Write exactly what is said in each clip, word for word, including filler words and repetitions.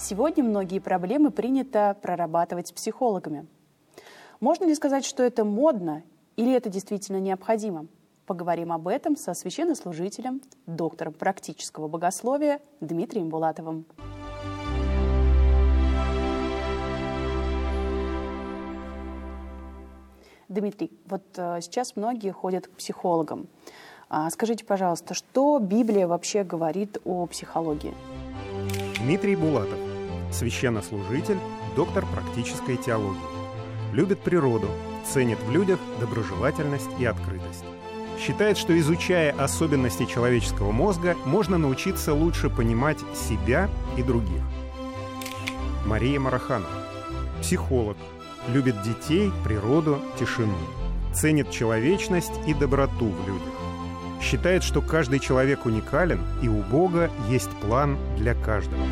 Сегодня многие проблемы принято прорабатывать с психологами. Можно ли сказать, что это модно или это действительно необходимо? Поговорим об этом со священнослужителем, доктором практического богословия Дмитрием Булатовым. Дмитрий, вот сейчас многие ходят к психологам. Скажите, пожалуйста, что Библия вообще говорит о психологии? Дмитрий Булатов, священнослужитель, доктор практической теологии. Любит природу, ценит в людях доброжелательность и открытость. Считает, что, изучая особенности человеческого мозга, можно научиться лучше понимать себя и других. Мария Мараханова, психолог, любит детей, природу, тишину. Ценит человечность и доброту в людях. Считает, что каждый человек уникален, и у Бога есть план для каждого.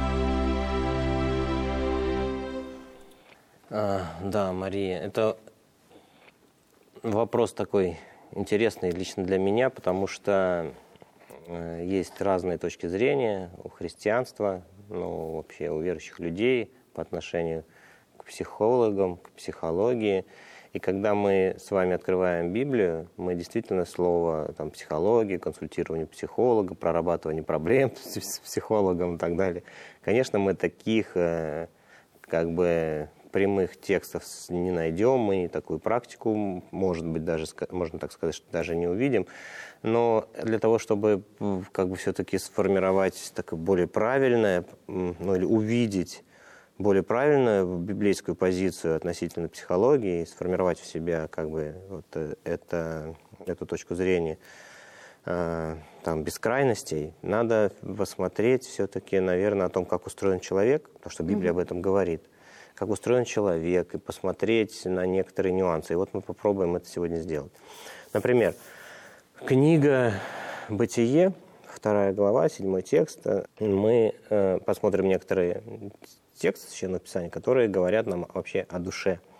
А, да, Мария, это вопрос такой интересный лично для меня, потому что э, есть разные точки зрения у христианства, ну, вообще у верующих людей по отношению к психологам, к психологии. И когда мы с вами открываем Библию, мы действительно слово там, психология, консультирование психолога, прорабатывание проблем с психологом и так далее. Конечно, мы таких э, как бы прямых текстов не найдем, мы такую практику, может быть, даже, можно так сказать, что даже не увидим. Но для того, чтобы как бы все-таки сформировать такое более правильное, ну или увидеть более правильную библейскую позицию относительно психологии и сформировать в себя как бы вот это, эту точку зрения э, там, бескрайностей, надо посмотреть все-таки, наверное, о том, как устроен человек, потому что Библия mm-hmm. об этом говорит, как устроен человек, и посмотреть на некоторые нюансы. И вот мы попробуем это сегодня сделать. Например, книга «Бытие», вторая глава, седьмой текст. Мы э, посмотрим некоторые тексты Священного Писания, которые говорят нам вообще о душе.